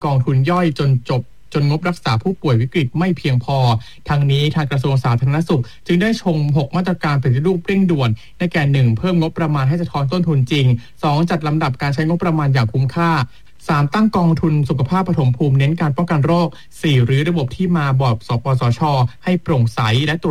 กองทุนย่อยจนงบรักษาผู้ป่วยวิกฤตไม่เพียงพอทางนี้ทางกระทรวงสาธารณสุขจึงได้ชง6มาตรการปฏิรูปเร่งด่วนได้แก่1เพิ่มงบประมาณให้สะท้อนต้นทุนจริง2จัดลำดับการใช้งบประมาณอย่างคุ้มค่า3ตั้งกองทุนสุขภาพปฐมภูมิเน้นการป้องกันโรค4รื้อระบบที่มาบอร์ดสปสช.ให้โปร่งใสและ